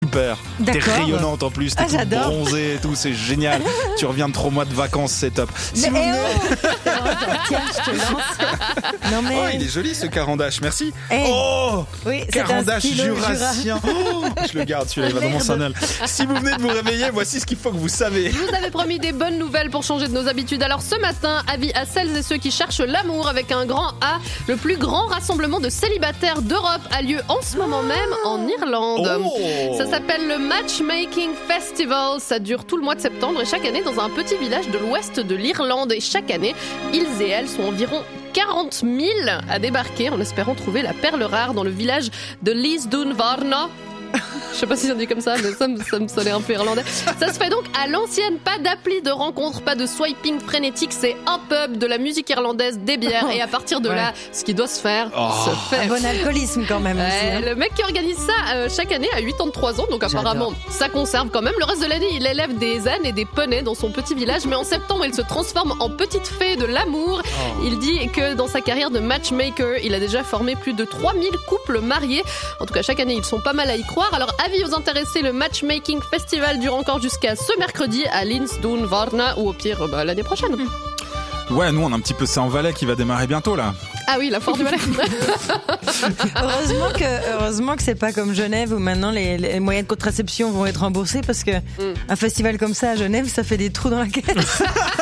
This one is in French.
super. D'accord. T'es rayonnante en plus, t'es toute j'adore. bronzée et tout, c'est génial. Tu reviens de 3 mois de vacances, c'est top. Si vous venez- Tiens, je te lance. Non mais. Oh, il est joli ce carandache, merci. Hey. Oh, Oui, c'est un carandache stylo jurassien. Oh, je le garde, celui-là, il va dans mon Merde. sandal. Si vous venez de vous réveiller, voici ce qu'il faut que vous savez. Je vous avais promis des bonnes nouvelles pour changer de nos habitudes. Alors ce matin, avis à celles et ceux qui cherchent l'amour avec un grand A, le plus grand rassemblement de célibataires d'Europe a lieu en ce moment même en Irlande. Oh. Ça s'appelle le Matchmaking Festival. Ça dure tout le mois de septembre et chaque année dans un petit village de l'ouest de l'Irlande. Et chaque année, ils et elles sont environ 40 000 à débarquer en espérant trouver la perle rare dans le village de Lisdoonvarna. Je sais pas si ça dit comme ça, mais ça me sonnait un peu irlandais. Ça se fait donc à l'ancienne, pas d'appli de rencontre, pas de swiping frénétique, c'est un pub, de la musique irlandaise, des bières, et à partir de là, ce qui doit se faire, se fait. Un bon alcoolisme quand même aussi. Hein. Le mec qui organise ça chaque année a 83 ans, donc apparemment ça conserve quand même. Le reste de l'année, il élève des ânes et des poneys dans son petit village, mais en septembre, il se transforme en petite fée de l'amour. Il dit que dans sa carrière de matchmaker, il a déjà formé plus de 3000 couples mariés. En tout cas, chaque année, ils sont pas mal à y croire. Alors, avis aux intéressés, le Matchmaking Festival dure encore jusqu'à ce mercredi à Lisdoonvarna, ou au pire, l'année prochaine. Ouais, nous on a un petit peu ça en Valais qui va démarrer bientôt là. Ah oui, la Foire du Valais. Heureusement que c'est pas comme Genève où maintenant les moyens de contraception vont être remboursés parce que un festival comme ça à Genève, ça fait des trous dans la caisse.